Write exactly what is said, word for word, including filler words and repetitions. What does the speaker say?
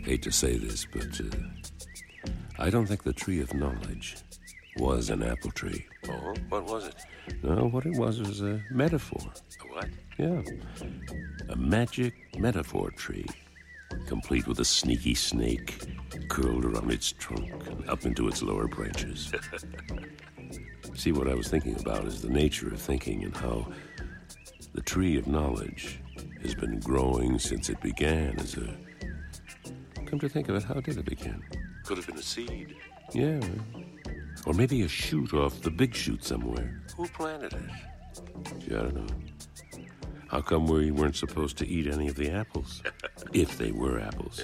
hate to say this, but uh, I don't think the tree of knowledge was an apple tree. Oh, what was it? No, what it was was a metaphor. A what? Yeah, a magic metaphor tree, complete with a sneaky snake curled around its trunk and up into its lower branches. See, what I was thinking about is the nature of thinking and how the tree of knowledge has been growing since it began as a... Come to think of it, how did it begin? Could have been a seed. Yeah, or maybe a shoot off the big shoot somewhere. Who planted it? Gee, I don't know. How come we weren't supposed to eat any of the apples? If they were apples.